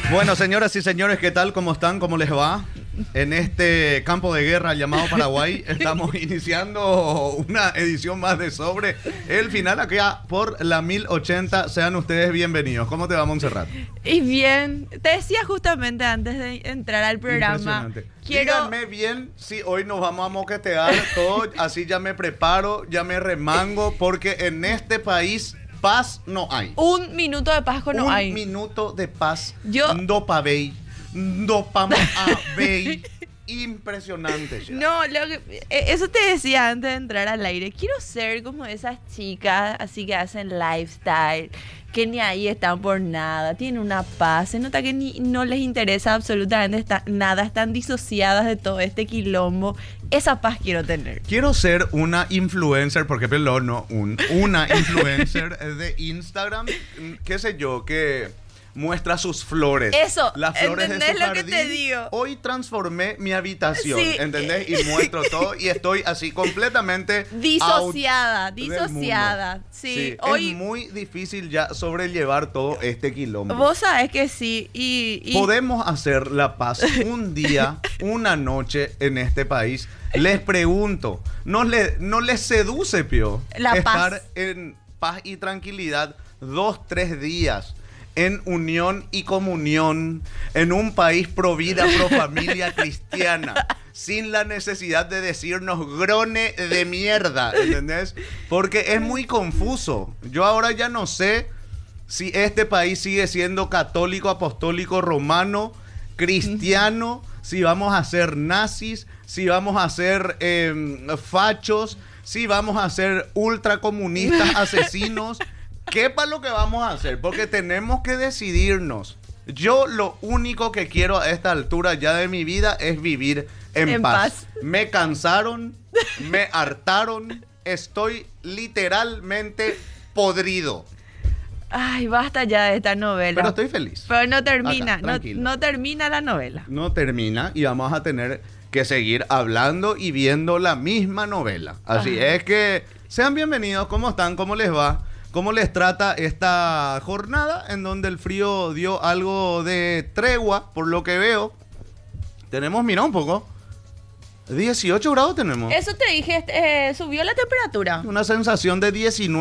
Bueno, señoras y señores, ¿qué tal? ¿Cómo están? ¿Cómo les va? En este campo de guerra llamado Paraguay estamos iniciando una edición más de Sobre el Final acá por la 1080. Sean ustedes bienvenidos. ¿Cómo te va, Montserrat? Y bien, te decía justamente antes de entrar al programa. Díganme bien si hoy nos vamos a moquetear todo, así ya me preparo, ya me remango, porque en este país paz no hay. Un minuto de Pascua no hay. Un minuto de paz. Yo... No pa' vey. No pa' vey. Impresionante. Ya. No, eso te decía antes de entrar al aire. Quiero ser como esas chicas así que hacen lifestyle, que ni ahí están por nada, tienen una paz, se nota que no les interesa absolutamente nada, están disociadas de todo este quilombo. Esa paz quiero tener. Quiero ser una influencer, porque pelón, no, una influencer de Instagram, qué sé yo, que muestra sus flores. Eso, las flores de su ¿entendés lo jardín? Que te digo? Hoy transformé mi habitación, Sí. ¿entendés? Y muestro todo y estoy así completamente disociada. Sí, hoy es muy difícil ya sobrellevar todo este quilombo. Vos sabés que sí. Y podemos hacer la paz un día, una noche en este país. Les pregunto, ¿no les seduce, Pio? La estar paz. en paz y tranquilidad 2-3 días en unión y comunión en un país pro vida, pro familia cristiana, sin la necesidad de decirnos grone de mierda, ¿entendés? Porque es muy confuso. Yo ahora ya no sé si este país sigue siendo católico, apostólico, romano, cristiano, si vamos a ser nazis, si vamos a ser fachos, si vamos a ser ultracomunistas, asesinos. ¿Qué para lo que vamos a hacer? Porque tenemos que decidirnos. Yo lo único que quiero a esta altura ya de mi vida es vivir en paz. Me cansaron, me hartaron, estoy literalmente podrido. Ay, basta ya de esta novela. Pero estoy feliz. Pero no termina, acá, no termina la novela. No termina y vamos a tener que seguir hablando y viendo la misma novela. Así es que sean bienvenidos. ¿Cómo están? ¿Cómo les va? ¿Cómo les trata esta jornada en donde el frío dio algo de tregua, por lo que veo? Tenemos, mira un poco, 18 grados tenemos. Eso te dije, subió la temperatura. Una sensación de 19.